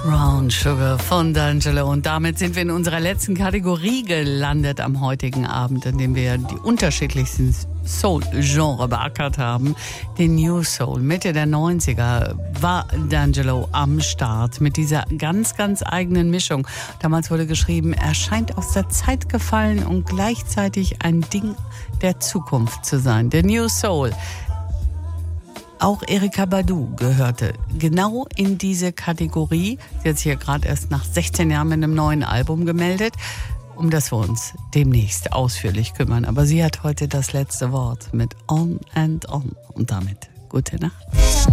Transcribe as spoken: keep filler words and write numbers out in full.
Brown Sugar von D'Angelo. Und damit sind wir in unserer letzten Kategorie gelandet am heutigen Abend, in dem wir die unterschiedlichsten Soul-Genre beackert haben. Den New Soul. Mitte der neunziger war D'Angelo am Start mit dieser ganz, ganz eigenen Mischung. Damals wurde geschrieben, er scheint aus der Zeit gefallen und gleichzeitig ein Ding der Zukunft zu sein. Der New Soul. Auch Erykah Badu gehörte genau in diese Kategorie. Sie hat sich ja gerade erst nach sechzehn Jahren mit einem neuen Album gemeldet, um das wir uns demnächst ausführlich kümmern. Aber sie hat heute das letzte Wort mit On and On. Und damit gute Nacht.